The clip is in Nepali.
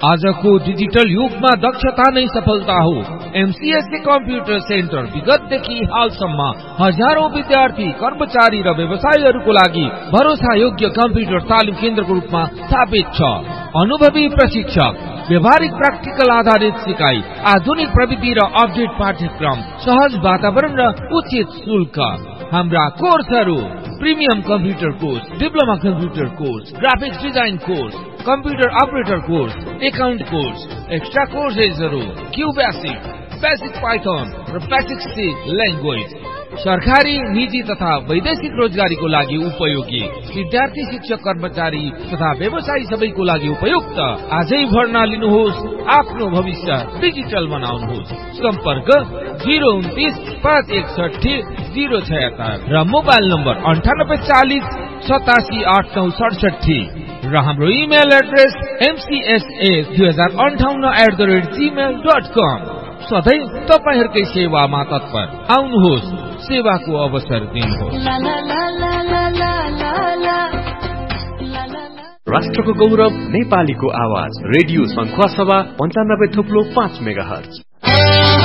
आजको डिजिटल युगमा दक्षता नै सफलता हो। एमसीएससी कम्प्युटर सेन्टर विगतदेखि हालसम्म हजारौं विद्यार्थी, कर्मचारी र व्यवसायीहरूको लागि भरोसा योग्य कम्प्युटर तालिम केन्द्रको रूपमा स्थापित छ। अनुभवी प्रशिक्षक, व्यवहारिक प्र्याक्टिकल आधारित सिकाइ, आधुनिक प्रविधि र अपडेट पाठ्यक्रम, सहज वातावरण र उचित शुल्क। हाम्रा कोर्सहरू: premium computer course, diploma computer course, graphics design course, computer operator course, account course, extra कोर्सेसहरू Q basic, basic Python र बेसिक सी ल्याङ्ग्वेज। सरकारी, निजी तथा वैदेशिक रोजगारीको लागि उपयोगी। विद्यार्थी, शिक्षक, कर्मचारी तथा व्यवसायी सबैको लागि उपयुक्त। आजै भर्ना लिनुहोस्, आफ्नो भविष्य डिजिटल बनाउनुहोस्। सम्पर्क 029 561 076 र मोबाइल नम्बर 9840 87 8967 र हाम्रो इमेल एड्रेस mcsa2058@gmail.com। सधैँ तपाईहरुकै सेवामा तत्पर। आउनुहोस्, सेवाको अवसर दिनुहोस्। राष्ट्रको गौरव नेपालीको आवाज, रेडियो सङ्खुवासभा 95.5 मेगाहर्ज।